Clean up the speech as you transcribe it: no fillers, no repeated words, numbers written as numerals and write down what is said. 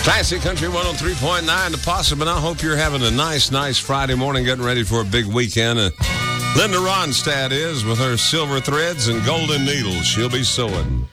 Classic Country 103.9 to Possum, and I hope you're having a nice Friday morning, getting ready for a big weekend. Linda Ronstadt is with her silver threads and golden needles. She'll be sewing.